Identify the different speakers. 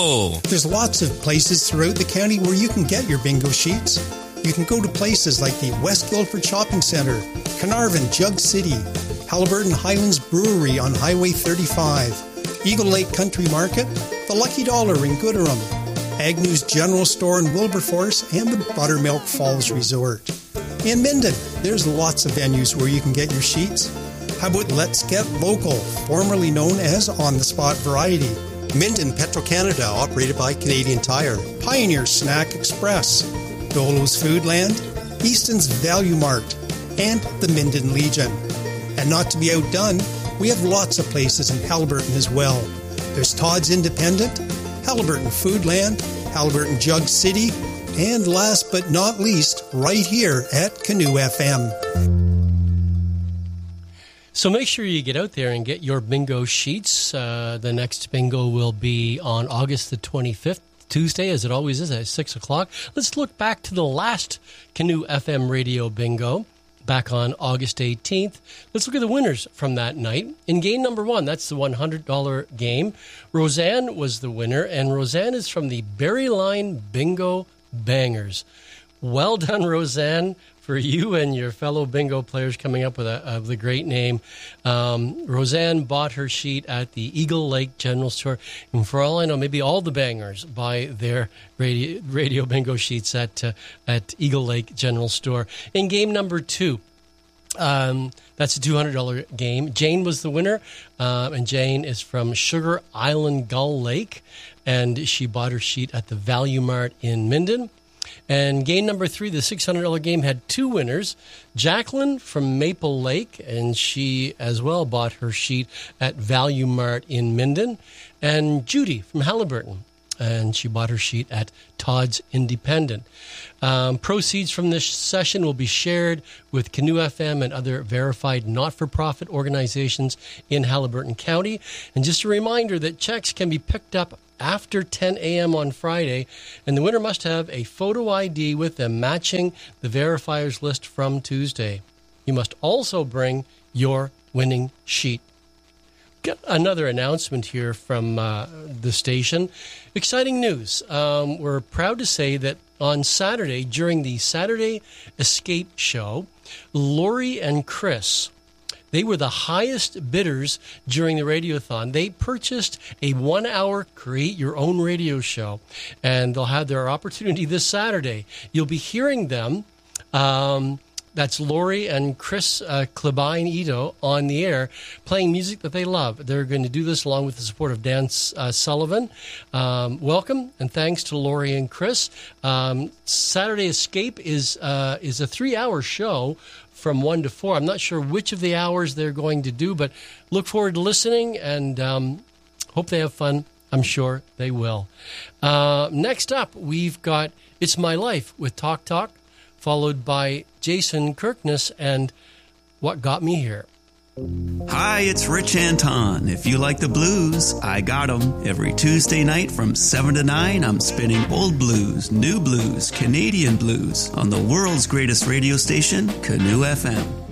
Speaker 1: bingo.
Speaker 2: There's lots of places throughout the county where you can get your bingo sheets. You can go to places like the West Guildford Shopping Centre, Carnarvon, Jug City, Haliburton Highlands Brewery on Highway 35, Eagle Lake Country Market, the Lucky Dollar in Gooderham, Agnew's General Store in Wilberforce, and the Buttermilk Falls Resort. In Minden, there's lots of venues where you can get your sheets. How about Let's Get Local, formerly known as On the Spot Variety?
Speaker 3: Minden Petro-Canada, operated by Canadian Tire.
Speaker 2: Pioneer Snack Express, Dolo's Foodland, Easton's Value Mart, and the Minden Legion. And not to be outdone, we have lots of places in Haliburton as well. There's Todd's Independent, Haliburton Foodland, Haliburton Jug City, and last but not least, right here at Canoe FM.
Speaker 4: So make sure you get out there and get your bingo sheets. The next bingo will be on August the 25th, Tuesday, as it always is, at 6 o'clock. Let's look back to the last Canoe FM radio bingo, back on August 18th. Let's look at the winners from that night. In game number 1, that's the $100 game, Roseanne was the winner, and Roseanne is from the Berryline Bingo Bangers. Well done, Roseanne, for you and your fellow bingo players coming up with the great name. Roseanne bought her sheet at the Eagle Lake General Store, and for all I know, maybe all the bangers buy their radio bingo sheets at Eagle Lake General Store. In game number 2, that's a $200 game. Jane was the winner, and Jane is from Sugar Island Gull Lake, and she bought her sheet at the Value Mart in Minden. And game number 3, the $600 game, had 2 winners. Jacqueline from Maple Lake, and she as well bought her sheet at Value Mart in Minden. And Judy from Haliburton, and she bought her sheet at Todd's Independent. Proceeds from this session will be shared with Canoe FM and other verified not-for-profit organizations in Haliburton County. And just a reminder that checks can be picked up after 10 a.m. on Friday, and the winner must have a photo ID with them matching the verifiers list from Tuesday. You must also bring your winning sheet. Got another announcement here from the station. Exciting news. We're proud to say that on Saturday, during the Saturday Escape Show, Lori and Chris, they were the highest bidders during the Radiothon. They purchased a 1-hour Create Your Own radio show, and they'll have their opportunity this Saturday. You'll be hearing them. That's Lori and Chris Klebine Ito on the air, playing music that they love. They're going to do this along with the support of Dan Sullivan. Welcome, and thanks to Lori and Chris. Saturday Escape is a 3-hour show from 1 to 4. I'm not sure which of the hours they're going to do, but look forward to listening, and hope they have fun. I'm sure they will. Next up, we've got It's My Life with Talk Talk, followed by Jason Kirkness and What Got Me Here.
Speaker 5: Hi, it's Rich Anton. If you like the blues, I got 'em. Every Tuesday night from 7 to 9, I'm spinning old blues, new blues, Canadian blues on the world's greatest radio station, Canoe FM.